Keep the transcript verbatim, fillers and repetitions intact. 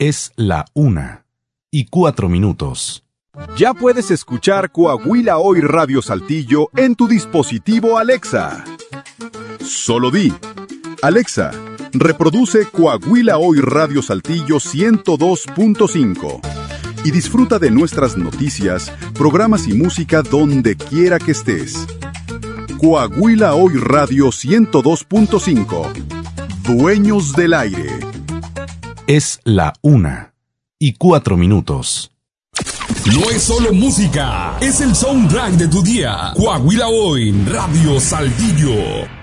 Es la una y cuatro minutos. Ya puedes escuchar Coahuila Hoy Radio Saltillo en tu dispositivo Alexa. Solo di: Alexa, reproduce Coahuila Hoy Radio Saltillo ciento dos punto cinco y disfruta de nuestras noticias, programas y música donde quiera que estés. Coahuila Hoy Radio ciento dos punto cinco. Dueños del aire. Es la una y cuatro minutos. No es solo música, es el soundtrack de tu día. Coahuila Hoy Radio Saltillo.